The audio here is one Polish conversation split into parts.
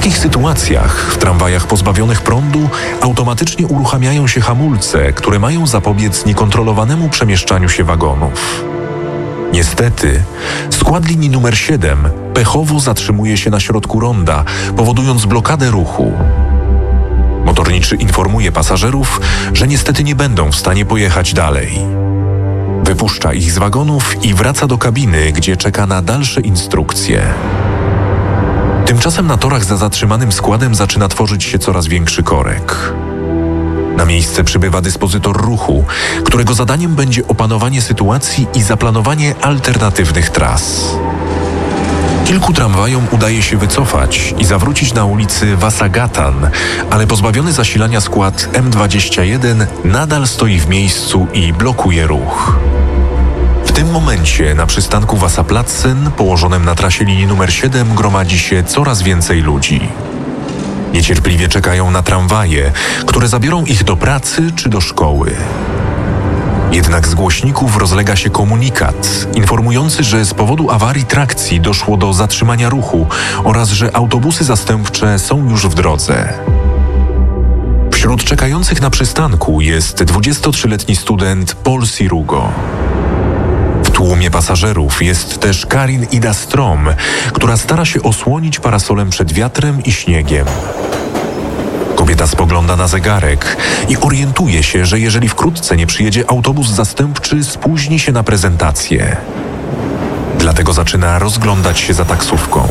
takich sytuacjach w tramwajach pozbawionych prądu automatycznie uruchamiają się hamulce, które mają zapobiec niekontrolowanemu przemieszczaniu się wagonów. Niestety, skład linii numer 7 pechowo zatrzymuje się na środku ronda, powodując blokadę ruchu. Motorniczy informuje pasażerów, że niestety nie będą w stanie pojechać dalej. Wypuszcza ich z wagonów i wraca do kabiny, gdzie czeka na dalsze instrukcje. Tymczasem na torach za zatrzymanym składem zaczyna tworzyć się coraz większy korek. Na miejsce przybywa dyspozytor ruchu, którego zadaniem będzie opanowanie sytuacji i zaplanowanie alternatywnych tras. Kilku tramwajom udaje się wycofać i zawrócić na ulicy Vasagatan, ale pozbawiony zasilania skład M21 nadal stoi w miejscu i blokuje ruch. W tym momencie na przystanku Vasaplatsen, położonym na trasie linii numer 7, gromadzi się coraz więcej ludzi. Niecierpliwie czekają na tramwaje, które zabiorą ich do pracy czy do szkoły. Jednak z głośników rozlega się komunikat informujący, że z powodu awarii trakcji doszło do zatrzymania ruchu oraz że autobusy zastępcze są już w drodze. Wśród czekających na przystanku jest 23-letni student Paul Sirugo. W tłumie pasażerów jest też Karin Ida Strom, która stara się osłonić parasolem przed wiatrem i śniegiem. Kobieta spogląda na zegarek i orientuje się, że jeżeli wkrótce nie przyjedzie autobus zastępczy, spóźni się na prezentację. Dlatego zaczyna rozglądać się za taksówką.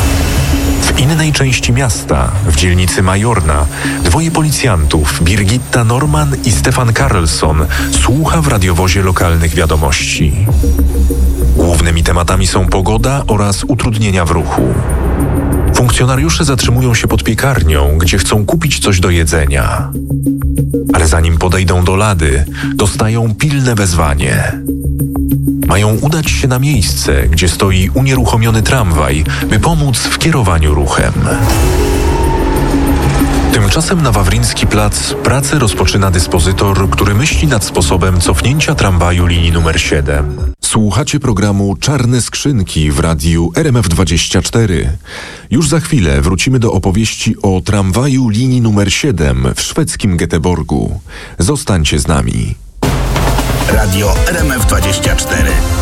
W innej części miasta, w dzielnicy Majorna, dwoje policjantów, Birgitta Norman i Stefan Karlsson, słucha w radiowozie lokalnych wiadomości. Głównymi tematami są pogoda oraz utrudnienia w ruchu. Funkcjonariusze zatrzymują się pod piekarnią, gdzie chcą kupić coś do jedzenia. Ale zanim podejdą do lady, dostają pilne wezwanie. Mają udać się na miejsce, gdzie stoi unieruchomiony tramwaj, by pomóc w kierowaniu ruchem. Tymczasem na Wawriński Plac pracę rozpoczyna dyspozytor, który myśli nad sposobem cofnięcia tramwaju linii numer 7. Słuchacie programu Czarne Skrzynki w radiu RMF24. Już za chwilę wrócimy do opowieści o tramwaju linii numer 7 w szwedzkim Göteborgu. Zostańcie z nami. Radio RMF24.